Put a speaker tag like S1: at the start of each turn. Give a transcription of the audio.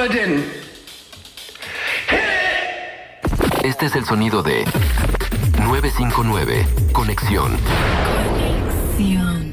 S1: Paladin.
S2: Este es el sonido de 959. Conexión.
S3: Conexión.